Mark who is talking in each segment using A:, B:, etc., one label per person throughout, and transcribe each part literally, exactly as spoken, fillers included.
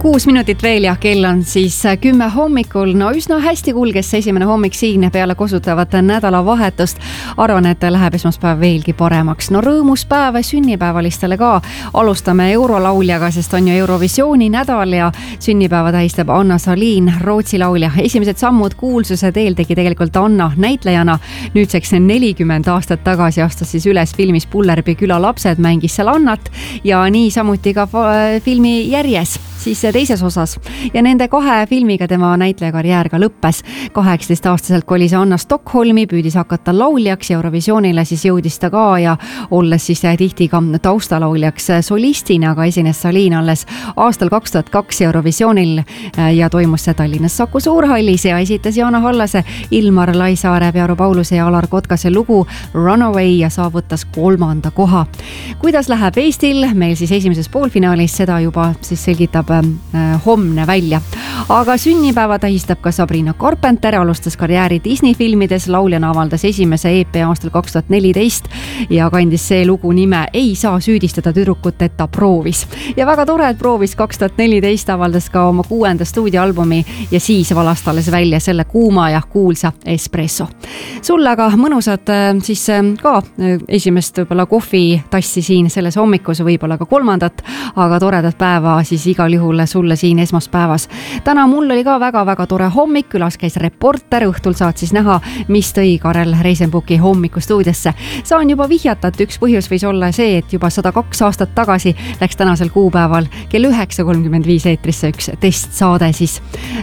A: kuus minutit veel ja kell on siis kümme hommikul. No üsna hästi kulges see esimene hommik siin peale kosutavat nädalavahetust. Arvan, et läheb esmaspäev veelgi paremaks. No rõõmus päev sünnipäevalistele ka. Alustame eurolauljaga, sest on ju Eurovisiooni nädal ja sünnipäeva tähistab Anna Salin, Rootsi laulja. Esimesed sammud kuulsuse teel tegi tegelikult Anna näitlejana. Nüüdseks nelikümmend aastat tagasi astus siis üles filmis Pullerbi küla lapsed, mängis seal Annat ja nii samuti ka filmi Järjes siis teises osas. Ja nende kahe filmiga tema näitlejakarjäär ka lõppes. kaheksateist aastaselt kolis Anna Stockholmi, püüdis hakata lauljaks ja Eurovisioonile siis jõudis ta ka ja olles siis tihti ka taustalauljaks solistina, aga esines Salin alles aastal kaks tuhat kaks Eurovisioonil ja toimus see Tallinnas Saku Suurhallis ja esitas Jaana Hallase, Ilmar Laisaare, Pearu Pauluse ja Alar Kotkase lugu Runaway ja saavutas kolmanda koha. Kuidas läheb Eestil? Meil siis esimeses poolfinaalis seda juba siis selgitab homne välja. Aga sünnipäeva tähistab ka Sabrina Carpenter, alustas karjääri Disney filmides, lauljana avaldas esimese E P aastal kaks tuhat neliteist ja kandis see lugu nime Ei saa süüdistada tüdrukut, et ta proovis. Ja väga tore, et proovis kaks tuhat neliteist avaldas ka oma kuuenda stuudioalbumi ja siis valas alles välja selle kuuma ja kuulsa Espresso. Sulle aga mõnusad siis ka esimest võib-olla kohvitassi siin selles hommikus, võib-olla ka kolmandat, aga toredat päeva siis igal juhul sulle siin esmaspäevas. Täna mul oli ka väga-väga tore hommik, külas käis reporter, õhtul saad siis näha, mis tõi Karel Reisenbuki hommiku stuudiosse. Saan juba vihjata, et üks põhjus võis olla see, et juba sada kaks aastat tagasi läks tänasel kuupäeval kell üheksa kolmkümmend viis eetrisse üks testsaade siis.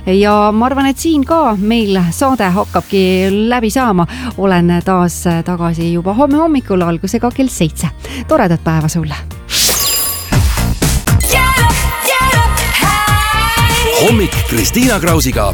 A: Ja ma arvan, et siin ka meil saade hakkabki läbi saama. Olen taas tagasi juba homme hommikul algusega kell seitse. Toredat päeva sulle!
B: Hommik Kristiina Krausiga